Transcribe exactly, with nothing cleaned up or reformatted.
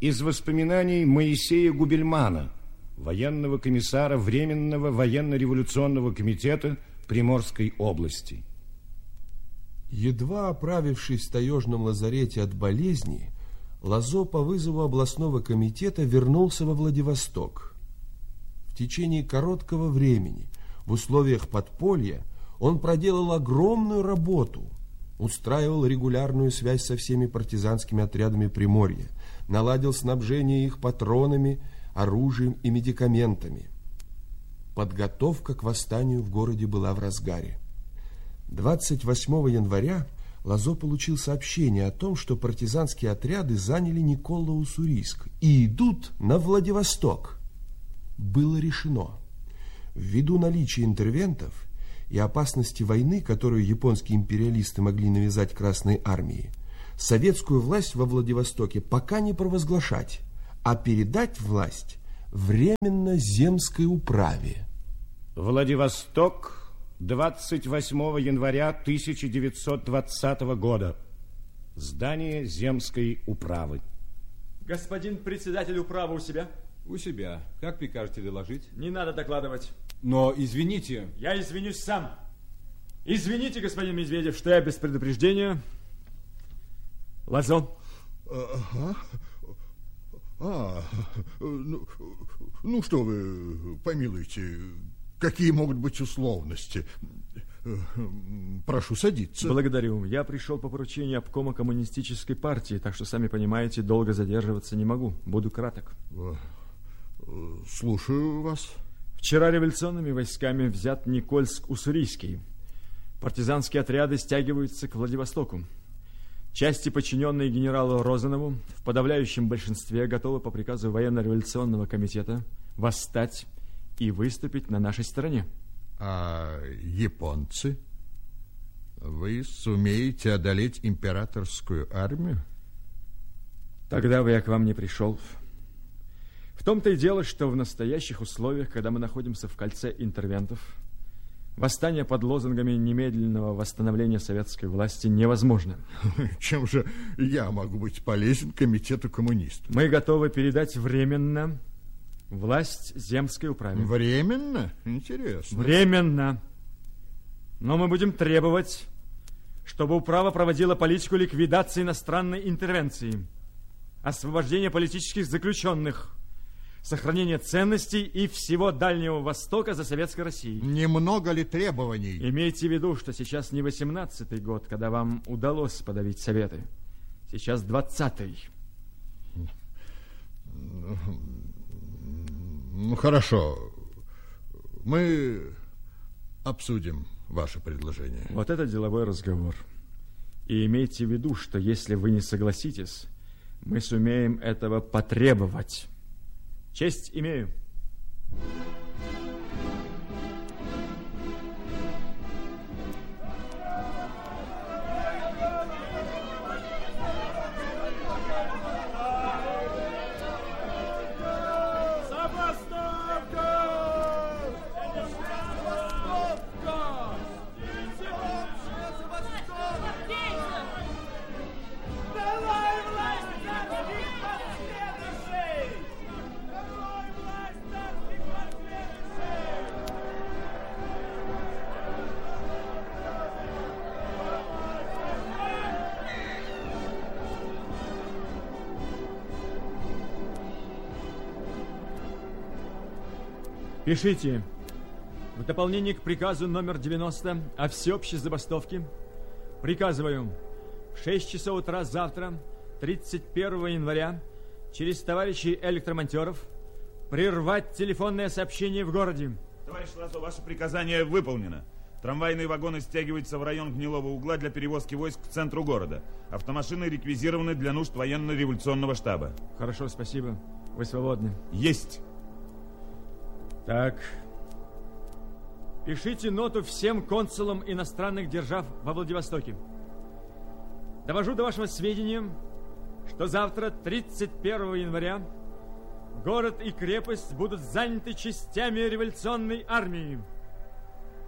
из воспоминаний Моисея Губельмана, военного комиссара Временного военно-революционного комитета Приморской области. Едва оправившись в таежном лазарете от болезни, Лазо по вызову областного комитета вернулся во Владивосток. В течение короткого времени в условиях подполья он проделал огромную работу, устраивал регулярную связь со всеми партизанскими отрядами Приморья, наладил снабжение их патронами, оружием и медикаментами. Подготовка к восстанию в городе была в разгаре. двадцать восьмого января Лазо получил сообщение о том, что партизанские отряды заняли Николо-Уссурийск и идут на Владивосток. Было решено, ввиду наличия интервентов и опасности войны, которую японские империалисты могли навязать Красной армии, советскую власть во Владивостоке пока не провозглашать, а передать власть временно земской управе. Владивосток, двадцать восьмого января тысяча девятьсот двадцатого года. Здание земской управы. Господин председатель управы у себя? У себя. Как прикажете доложить? Не надо докладывать. Но извините. Я извинюсь сам. Извините, господин Медведев, что я без предупреждения. Лазо. Ага. А, ну, ну что вы, помилуйте, какие могут быть условности? Прошу садиться. Благодарю. Я пришел по поручению обкома коммунистической партии, так что, сами понимаете, долго задерживаться не могу. Буду краток. Слушаю вас. Вчера революционными войсками взят Никольск-Уссурийский. Партизанские отряды стягиваются к Владивостоку. Части, подчиненные генералу Розанову, в подавляющем большинстве готовы по приказу военно-революционного комитета восстать и выступить на нашей стороне. А японцы? Вы сумеете одолеть императорскую армию? Тогда бы я к вам не пришел. В том-то и дело, что в настоящих условиях, когда мы находимся в кольце интервентов, восстание под лозунгами немедленного восстановления советской власти невозможно. Чем же я могу быть полезен комитету коммунистов? Мы готовы передать временно власть земской управе. Временно? Интересно. Временно. Но мы будем требовать, чтобы управа проводила политику ликвидации иностранной интервенции, освобождения политических заключенных, сохранение ценностей и всего Дальнего Востока за Советской Россией. Немного ли требований? Имейте в виду, что сейчас не восемнадцатый год, когда вам удалось подавить Советы. Сейчас двадцатый. Ну, хорошо. Мы обсудим ваше предложение. Вот это деловой разговор. И имейте в виду, что если вы не согласитесь, мы сумеем этого потребовать. Честь имею. Пишите. В дополнение к приказу номер девяносто о всеобщей забастовке приказываю в шесть часов утра завтра, тридцать первого января, через товарищей электромонтеров прервать телефонное сообщение в городе. Товарищ Лазо, ваше приказание выполнено. Трамвайные вагоны стягиваются в район Гнилого угла для перевозки войск к центру города. Автомашины реквизированы для нужд военно-революционного штаба. Хорошо, спасибо. Вы свободны. Есть. Так, пишите ноту всем консулам иностранных держав во Владивостоке. Довожу до вашего сведения, что завтра, тридцать первого января, город и крепость будут заняты частями революционной армии.